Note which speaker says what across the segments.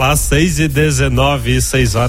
Speaker 1: Às 6h19,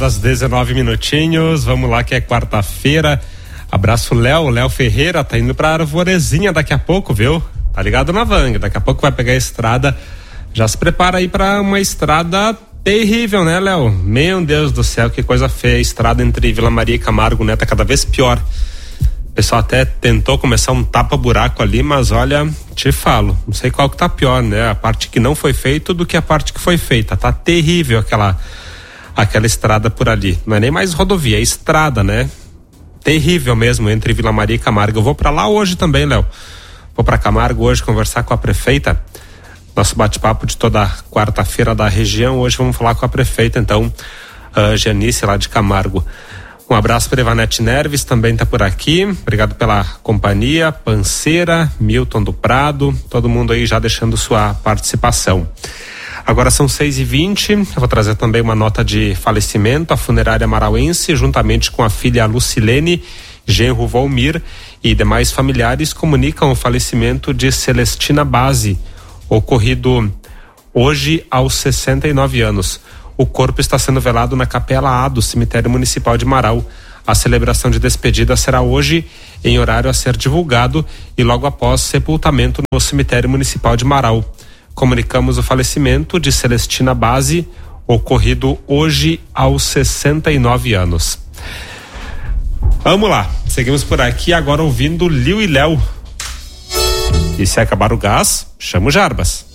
Speaker 1: 6h19. Vamos lá que é quarta-feira. Abraço, Léo Ferreira, tá indo pra Arvorezinha daqui a pouco, viu? Tá ligado na Vang, daqui a pouco vai pegar a estrada. Já se prepara aí pra uma estrada terrível, né, Léo? Meu Deus do céu, que coisa feia. A estrada entre Vila Maria e Camargo, né? Tá cada vez pior. O pessoal até tentou começar um tapa-buraco ali, mas olha, te falo, não sei qual que tá pior, né? A parte que não foi feita do que a parte que foi feita. Tá terrível aquela estrada por ali. Não é nem mais rodovia, é estrada, né? Terrível mesmo entre Vila Maria e Camargo. Eu vou pra lá hoje também, Léo. Vou pra Camargo hoje conversar com a prefeita. Nosso bate-papo de toda quarta-feira da região. Hoje vamos falar com a prefeita, então, Janice, lá de Camargo. Um abraço para Ivanete Nerves, também tá por aqui. Obrigado pela companhia. Panceira, Milton do Prado, todo mundo aí já deixando sua participação. Agora são 6h20. Eu vou trazer também uma nota de falecimento. A funerária marauense, juntamente com a filha Lucilene, genro Valmir e demais familiares, comunicam o falecimento de Celestina Base, ocorrido hoje aos 69 anos. O corpo está sendo velado na Capela A do Cemitério Municipal de Marau. A celebração de despedida será hoje, em horário a ser divulgado, e logo após sepultamento no Cemitério Municipal de Marau. Comunicamos o falecimento de Celestina Base, ocorrido hoje aos 69 anos. Vamos lá, seguimos por aqui agora ouvindo Liu e Léo. E se acabar o gás, chama o Jarbas.